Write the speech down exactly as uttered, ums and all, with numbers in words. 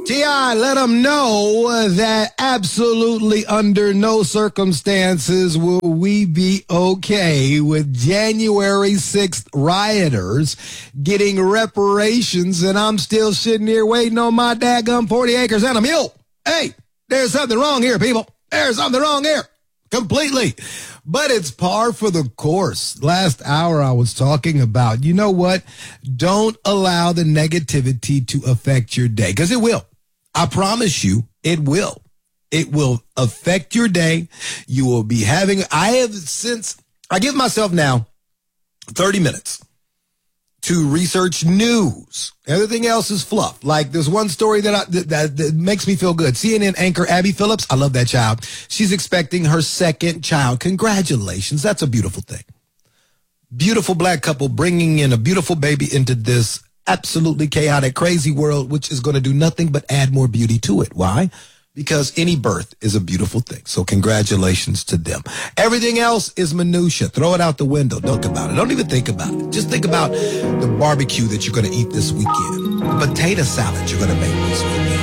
T I, let them know that absolutely under no circumstances will we be okay with January sixth rioters getting reparations, and I'm still sitting here waiting on my daggum forty acres and a mule. Hey, there's something wrong here, people. There's something wrong here. Completely. But it's par for the course. Last hour I was talking about, you know what? Don't allow the negativity to affect your day, because it will. I promise you, it will. It will affect your day. You will be having, I have since, I give myself now thirty minutes to research news. Everything else is fluff. Like there's one story that, I, that, that, that makes me feel good. C N N anchor Abby Phillips, I love that child. She's expecting her second child. Congratulations. That's a beautiful thing. Beautiful black couple bringing in a beautiful baby into this absolutely chaotic, crazy world, which is going to do nothing but add more beauty to it. Why? Because any birth is a beautiful thing. So congratulations to them. Everything else is minutia. Throw it out the window. Don't think about it. Don't even think about it. Just think about the barbecue that you're going to eat this weekend. The potato salad you're going to make this weekend.